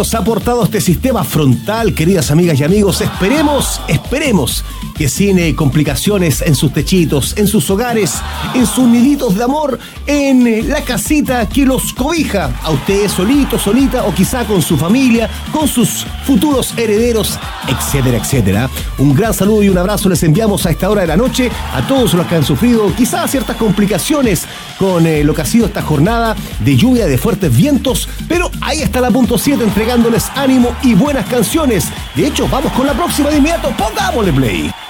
Nos ha aportado este sistema frontal, queridas amigas y amigos. Esperemos que sin complicaciones en sus techitos, en sus hogares, en sus niditos de amor, en la casita que los cobija a ustedes solito, solita, o quizá con su familia, con sus futuros herederos, etcétera, etcétera. Un gran saludo y un abrazo les enviamos a esta hora de la noche a todos los que han sufrido quizá ciertas complicaciones con lo que ha sido esta jornada de lluvia, de fuertes vientos, pero ahí está la punto 7 entregándoles ánimo y buenas canciones. De hecho, vamos con la próxima de inmediato. Pongámosle play.